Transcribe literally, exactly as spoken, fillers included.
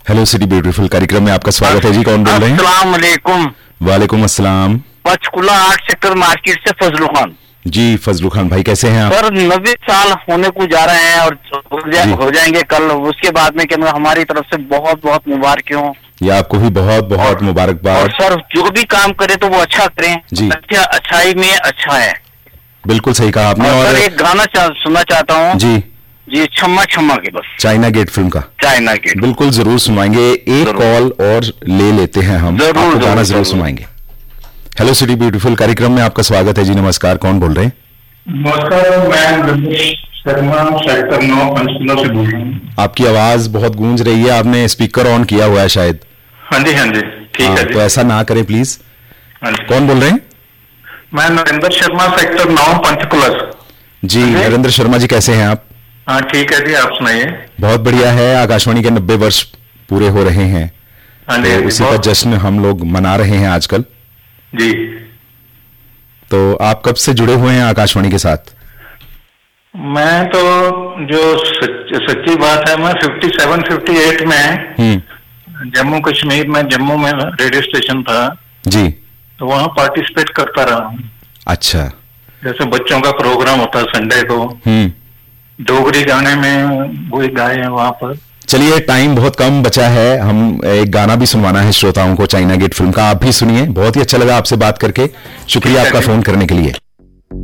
Hello city beautiful कार्यक्रम में आपका स्वागत है जी। कौन बोल रहे हैं? अस्सलाम वालेकुम। वालेकुम अस्सलाम। पंचकुला आठ सेक्टर मार्केट से फजलू खान जी। फजलू खान भाई कैसे हैं आप? सर नब्बे साल होने को जा रहे हैं और हो, जा, हो जाएंगे कल। उसके बाद में क्या हमारी तरफ से बहुत बहुत मुबारक हो। ये आपको भी बहुत बहुत मुबारकबाद। और सर जो भी काम करे तो वो अच्छा करें जी। अच्छा अच्छाई में अच्छा है। बिल्कुल सही कहा आपने। और, और सर एक गाना चा, सुनना चाहता हूँ जी जी छम्मा छम्मा के बस चाइना गेट फिल्म का। चाइना गेट बिल्कुल जरूर सुनवाएंगे। एक कॉल और ले लेते हैं हम, आपको गाना जरूर सुनवाएंगे। हेलो सिटी ब्यूटीफुल कार्यक्रम में आपका स्वागत है जी। नमस्कार, कौन बोल रहे हैं? नमस्कार, मैं शर्मा सेक्टर नौ पंचकुला से बोल रहा हूँ। आपकी आवाज बहुत गूंज रही है, आपने स्पीकर ऑन किया हुआ है शायद। हाँ जी हाँ जी ठीक है। तो ऐसा ना करें प्लीज। कौन बोल रहे हैं? मैं नरेंद्र शर्मा सेक्टर नौ पंचकुला जी। नरेंद्र शर्मा जी कैसे हैं आप? हाँ ठीक है जी, आप सुनाइए। बहुत बढ़िया है। आकाशवाणी के नब्बे वर्ष पूरे हो रहे हैं, हाँ जी, तो उसी का जश्न हम लोग मना रहे हैं आजकल जी। तो आप कब से जुड़े हुए हैं आकाशवाणी के साथ? मैं तो जो सच, सच्ची बात है, मैं सत्तावन अट्ठावन में जम्मू कश्मीर में जम्मू में रेडियो स्टेशन था जी, तो वहाँ पार्टिसिपेट करता रहा हूँ। अच्छा। जैसे बच्चों का प्रोग्राम होता है संडे को, डोगरी गाने में वो गाए हैं वहां पर। चलिए टाइम बहुत कम बचा है, हम एक गाना भी सुनवाना है श्रोताओं को चाइना गेट फिल्म का। आप भी सुनिए। बहुत ही अच्छा लगा आपसे बात करके। शुक्रिया आपका फोन करने के लिए।